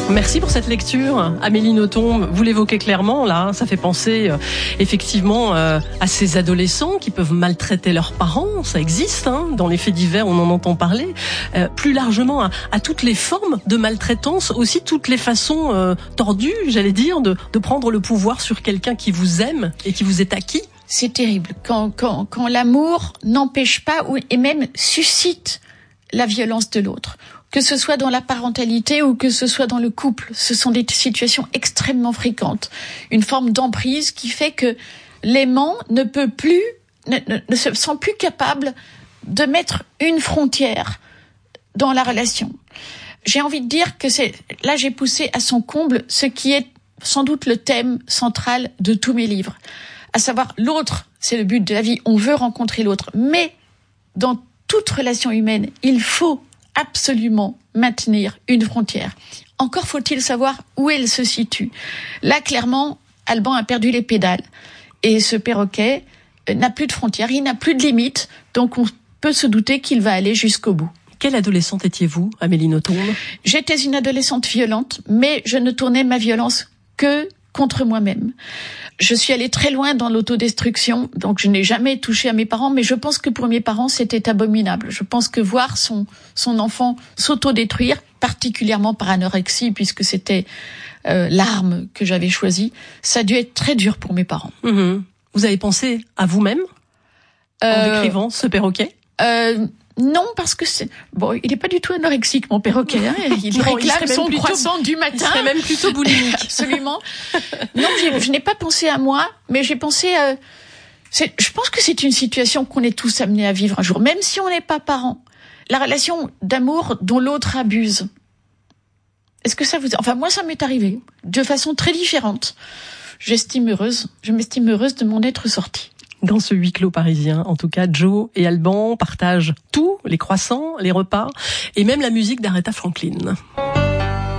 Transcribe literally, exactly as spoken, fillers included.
Merci pour cette lecture, Amélie Nothomb. Vous l'évoquez clairement, là, ça fait penser euh, effectivement euh, à ces adolescents qui peuvent maltraiter leurs parents. Ça existe, hein, dans les faits divers, on en entend parler. Euh, plus largement, à, à toutes les formes de maltraitance, aussi toutes les façons euh, tordues, j'allais dire, de, de prendre le pouvoir sur quelqu'un qui vous aime et qui vous est acquis. C'est terrible quand, quand, quand l'amour n'empêche pas ou, et même suscite la violence de l'autre. Que ce soit dans la parentalité ou que ce soit dans le couple, ce sont des situations extrêmement fréquentes. Une forme d'emprise qui fait que l'aimant ne peut plus, ne, ne, ne se sent plus capable de mettre une frontière dans la relation. J'ai envie de dire que c'est, là j'ai poussé à son comble ce qui est sans doute le thème central de tous mes livres. À savoir, l'autre, c'est le but de la vie, on veut rencontrer l'autre. Mais dans toute relation humaine, il faut absolument maintenir une frontière. Encore faut-il savoir où elle se situe. Là, clairement, Alban a perdu les pédales. Et ce perroquet n'a plus de frontières, il n'a plus de limites, donc on peut se douter qu'il va aller jusqu'au bout. Quelle adolescente étiez-vous, Amélie Nothomb ? J'étais une adolescente violente, mais je ne tournais ma violence que contre moi-même. Je suis allée très loin dans l'autodestruction, donc je n'ai jamais touché à mes parents, mais je pense que pour mes parents, c'était abominable. Je pense que voir son, son enfant s'autodétruire, particulièrement par anorexie, puisque c'était euh, l'arme que j'avais choisie, ça a dû être très dur pour mes parents. Mmh. Vous avez pensé à vous-même en euh, décrivant ce perroquet ? euh, Non, parce que c'est bon, il est pas du tout anorexique, mon perroquet. Hein. Il non, réclame il son plutôt, croissant du matin. Il serait même plutôt boulimique. Absolument. Non, j'ai, je n'ai pas pensé à moi, mais j'ai pensé à... C'est, je pense que c'est une situation qu'on est tous amenés à vivre un jour, même si on n'est pas parents. La relation d'amour dont l'autre abuse. Est-ce que ça vous... Enfin, moi, ça m'est arrivé de façon très différente. J'estime heureuse, je m'estime heureuse de m'en être sortie. Dans ce huis clos parisien, en tout cas, Jo et Alban partagent tout, les croissants, les repas et même la musique d'Aretha Franklin.